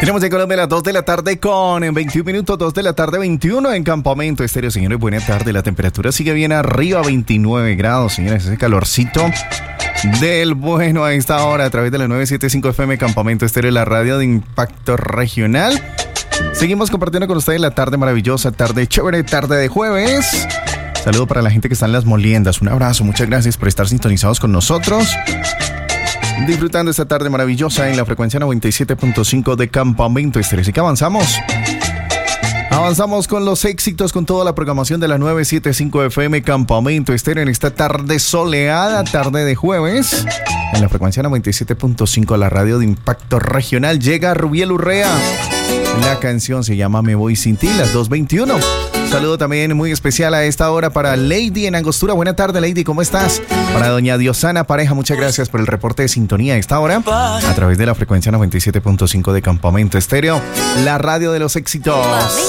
Tenemos de Colombia las 2 de la tarde con 21 minutos, 2 de la tarde 21 en Campamento Estéreo. Señores, buena tarde. La temperatura sigue bien arriba, 29 grados, señores. Ese calorcito del bueno a esta hora a través de la 975 FM Campamento Estéreo, la radio de impacto regional. Seguimos compartiendo con ustedes la tarde maravillosa, tarde chévere, tarde de jueves. Saludo para la gente que está en Las Moliendas. Un abrazo, muchas gracias por estar sintonizados con nosotros. Disfrutando esta tarde maravillosa en la frecuencia 97.5 de Campamento Estéreo. Así que avanzamos con los éxitos, con toda la programación de la 975 FM Campamento Estéreo en esta tarde soleada, tarde de jueves. En la frecuencia 97.5, la radio de impacto regional, llega Rubiel Urrea. La canción se llama Me Voy Sin Ti, las 2:21. Saludo también muy especial a esta hora para Lady en Angostura. Buena tarde, Lady, ¿cómo estás? Para doña Diosana Pareja, muchas gracias por el reporte de sintonía a esta hora a través de la frecuencia 97.5 de Campamento Estéreo, la radio de los éxitos.